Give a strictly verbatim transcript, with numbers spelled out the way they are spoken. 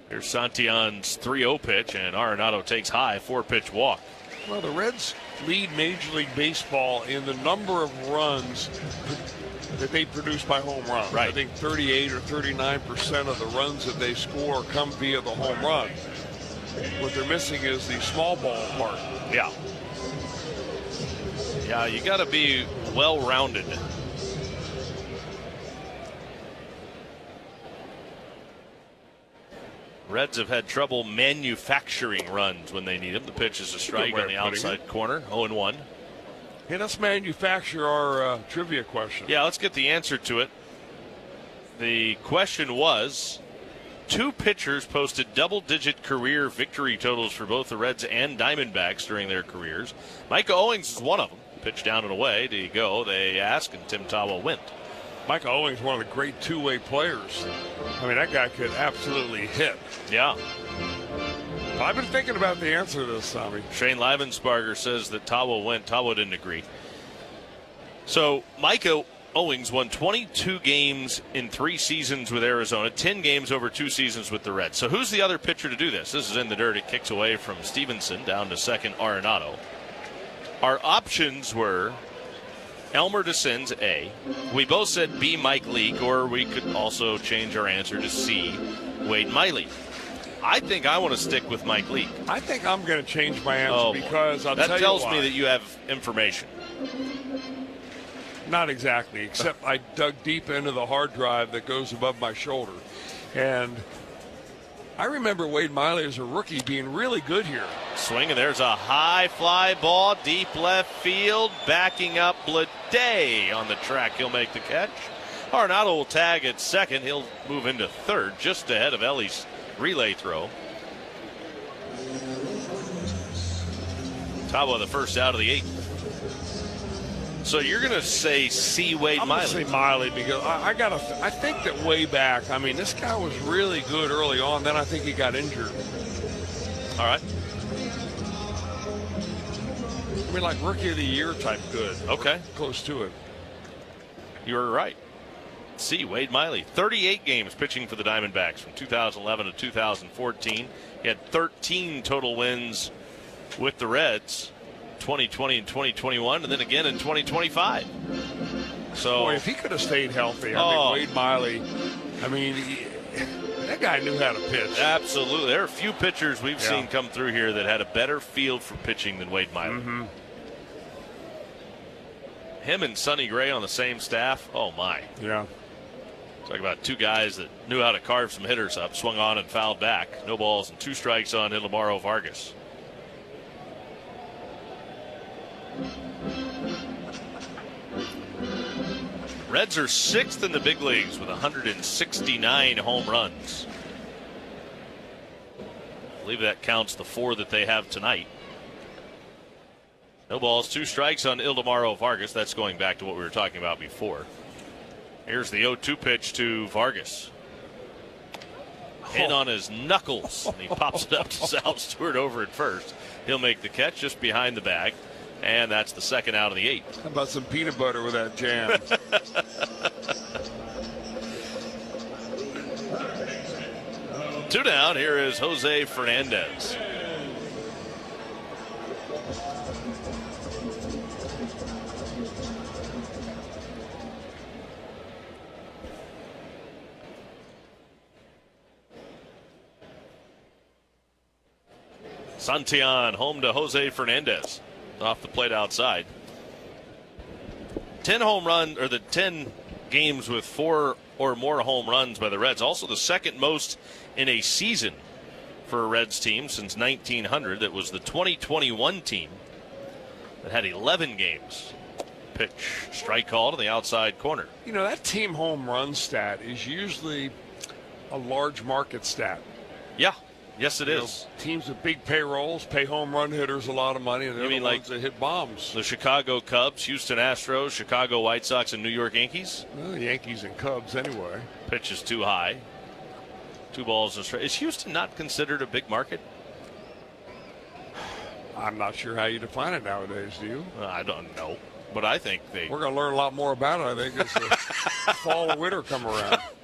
Here's Santillan's three oh pitch, and Arenado takes high, four-pitch walk. Well, the Reds lead Major League Baseball in the number of runs that they produce by home run. Right. I think thirty-eight or thirty-nine percent of the runs that they score come via the home run. What they're missing is the small ball part. Yeah. Yeah, you got to be well-rounded. Reds have had trouble manufacturing runs when they need them. The pitch is a strike on the outside corner, oh and one. Hey, let's manufacture our uh, trivia question. Yeah, let's get the answer to it. The question was, two pitchers posted double-digit career victory totals for both the Reds and Diamondbacks during their careers. Micah Owings is one of them. Pitch down and away. Do you go? They ask, and Tim Tawa went. Micah Owings is one of the great two-way players. I mean, that guy could absolutely hit. Yeah. I've been thinking about the answer to this, Tommy. Shane Livensparger says that Tawa went. Tawa didn't agree. So Micah Owings won twenty-two games in three seasons with Arizona, ten games over two seasons with the Reds. So who's the other pitcher to do this? This is in the dirt. It kicks away from Stevenson down to second, Arenado. Our options were Elmer DeCins, A. We both said B, Mike Leake, or we could also change our answer to C, Wade Miley. I think I want to stick with Mike Leake. I think I'm going to change my answer oh, because I'll that tell tells you why. me that you have information. Not exactly, except I dug deep into the hard drive that goes above my shoulder. And I remember Wade Miley as a rookie being really good here. Swing, and there's a high fly ball, deep left field, backing up Bleday on the track. He'll make the catch. Arenado will tag at second. He'll move into third, just ahead of Ellie's relay throw. Tawa the first out of the eighth. So you're going to say C, Wade I'm Miley. I'm going to say Miley because I, I got to. I think that way back, I mean, this guy was really good early on. Then I think he got injured. All right. I mean, like rookie of the year type good. Okay. Or close to it. You were right. C, Wade Miley. thirty-eight games pitching for the Diamondbacks from two thousand eleven to two thousand fourteen. He had thirteen total wins with the Reds. twenty twenty and twenty twenty-one, and then again in twenty twenty-five. So, boy, if he could have stayed healthy, I oh, mean, Wade Miley, I mean, he, that guy knew how to pitch. Absolutely. There are a few pitchers we've yeah. seen come through here that had a better field for pitching than Wade Miley. Mm-hmm. Him and Sonny Gray on the same staff, oh my. Yeah. Talk about two guys that knew how to carve some hitters up, swung on and fouled back. No balls and two strikes on Ildemaro Vargas. Reds are sixth in the big leagues with one hundred sixty-nine home runs. I believe that counts the four that they have tonight. No balls, two strikes on Ildemaro Vargas. That's going back to what we were talking about before. Here's the oh two pitch to Vargas. In on his knuckles, and he pops it up to Sal Stewart over at first. He'll make the catch just behind the bag. And that's the second out of the eighth. How about some peanut butter with that jam? Two down. Here is Jose Fernandez. Santillan home to Jose Fernandez. Off the plate outside. ten home run, or the ten games with four or more home runs by the Reds. Also the second most in a season for a Reds team since nineteen hundred. That was the twenty twenty-one team that had eleven games. Pitch, strike call to the outside corner. You know, that team home run stat is usually a large market stat. Yeah. Yes, it you is. Know, teams with big payrolls pay home run hitters a lot of money, and they're you mean the like ones that hit bombs. The Chicago Cubs, Houston Astros, Chicago White Sox, and New York Yankees? Well, the Yankees and Cubs anyway. Pitch is too high. Two balls and strike. Is Houston not considered a big market? I'm not sure how you define it nowadays, do you? Uh, I don't know. But I think they... We're going to learn a lot more about it, I think, as the fall and winter come around.